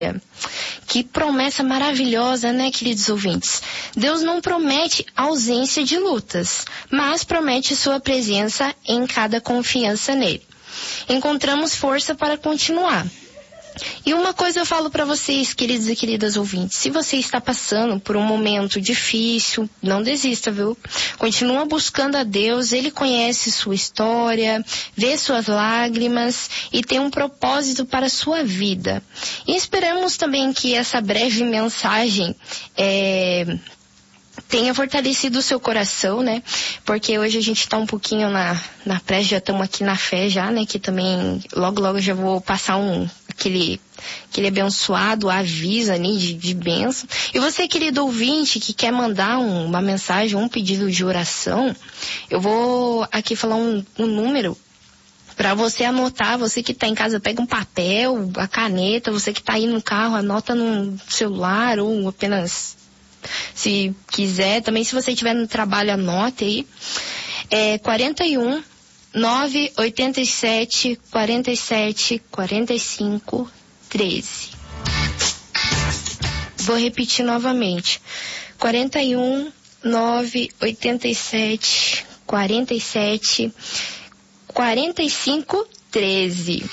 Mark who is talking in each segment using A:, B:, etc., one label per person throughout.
A: Que promessa maravilhosa, né, queridos ouvintes? Deus não promete ausência de lutas, mas promete sua presença em cada confiança nele. Encontramos força para continuar. E uma coisa eu falo para vocês, queridos e queridas ouvintes, se você está passando por um momento difícil, não desista, viu? Continua buscando a Deus, Ele conhece sua história, vê suas lágrimas e tem um propósito para a sua vida. E esperamos também que essa breve mensagem tenha fortalecido o seu coração, né? Porque hoje a gente tá um pouquinho na pré, já estamos aqui na fé já, né? Que também, logo eu já vou passar aquele abençoado aviso ali de bênção. E você, querido ouvinte, que quer mandar uma mensagem, um pedido de oração, eu vou aqui falar um número para você anotar. Você que tá em casa, pega um papel, a caneta, você que tá aí no carro, anota no celular ou apenas... Se quiser, também se você estiver no trabalho, anote aí. 41 987 47 45 13. Vou repetir novamente. 41 987 47 45 13.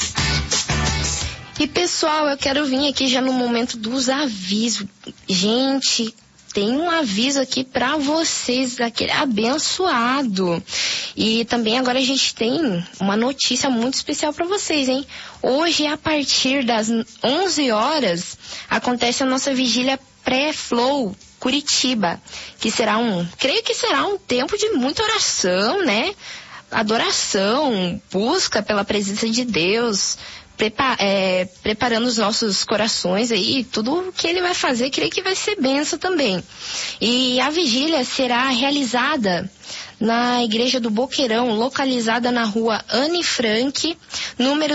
A: E pessoal, eu quero vir aqui já no momento dos avisos. Gente, tem um aviso aqui pra vocês, aquele abençoado. E também agora a gente tem uma notícia muito especial pra vocês, hein? Hoje, a partir das 11 horas, acontece a nossa vigília pré-flow Curitiba, que será creio que será um tempo de muita oração, né? Adoração, busca pela presença de Deus, preparando os nossos corações aí, tudo o que ele vai fazer, creio que vai ser bênção também. E a vigília será realizada na Igreja do Boqueirão, localizada na rua Anne Frank, número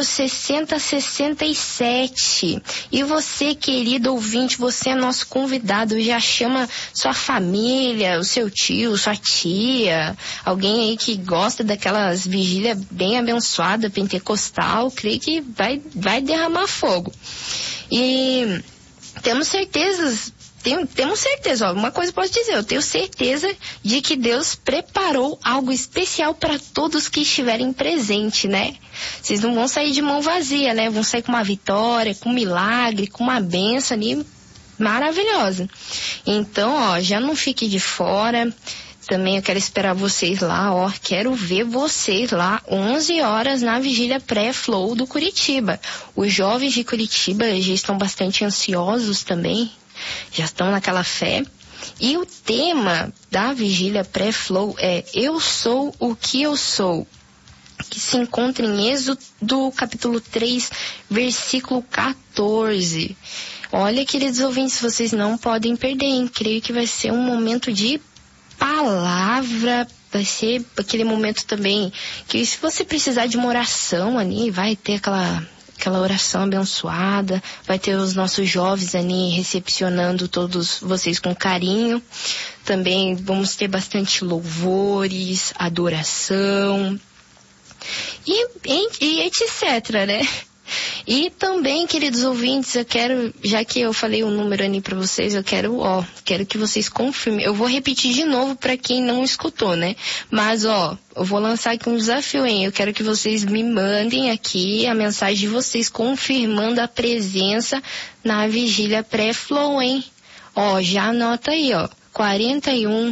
A: 6067. E você, querido ouvinte, você é nosso convidado, já chama sua família, o seu tio, sua tia, alguém aí que gosta daquelas vigílias bem abençoada, pentecostal, creio que vai derramar fogo. E temos certeza, ó, uma coisa eu posso dizer, eu tenho certeza de que Deus preparou algo especial para todos que estiverem presentes, né? Vocês não vão sair de mão vazia, né? Vão sair com uma vitória, com um milagre, com uma bênção ali maravilhosa. Então, ó, já não fique de fora. Também eu quero esperar vocês lá, ó, quero ver vocês lá 11 horas na vigília pré-flow do Curitiba. Os jovens de Curitiba já estão bastante ansiosos também, já estão naquela fé. E o tema da vigília pré-flow é Eu Sou o que Eu Sou, que se encontra em Êxodo capítulo 3, versículo 14. Olha, queridos ouvintes, vocês não podem perder, hein? Creio que vai ser um momento de palavra, vai ser aquele momento também que se você precisar de uma oração ali, vai ter aquela oração abençoada, vai ter os nossos jovens ali recepcionando todos vocês com carinho. Também vamos ter bastante louvores, adoração e etc, né? E também, queridos ouvintes, eu quero, já que eu falei o número ali pra vocês, eu quero que vocês confirmem. Eu vou repetir de novo pra quem não escutou, né? Mas, eu vou lançar aqui um desafio, hein? Eu quero que vocês me mandem aqui a mensagem de vocês confirmando a presença na vigília pré-flow, hein? Já anota aí, 41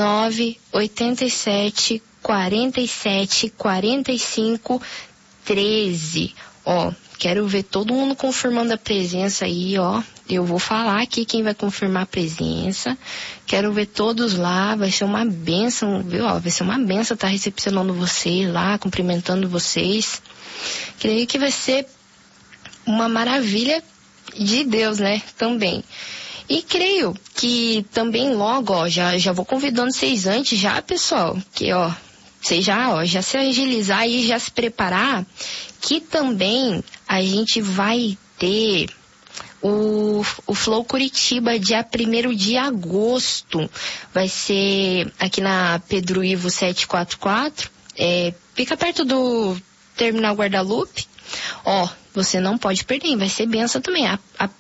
A: 987 47 45 13. Quero ver todo mundo confirmando a presença aí, Eu vou falar aqui quem vai confirmar a presença. Quero ver todos lá, vai ser uma bênção, viu? Vai ser uma bênção estar recepcionando vocês lá, cumprimentando vocês. Creio que vai ser uma maravilha de Deus, né? Também. E creio que também logo, já vou convidando vocês antes já, pessoal, que vocês já se agilizar e já se preparar, que também a gente vai ter o Flow Curitiba dia 1º de agosto. Vai ser aqui na Pedro Ivo 744, fica perto do Terminal Guadalupe. Você não pode perder, vai ser bênção também. A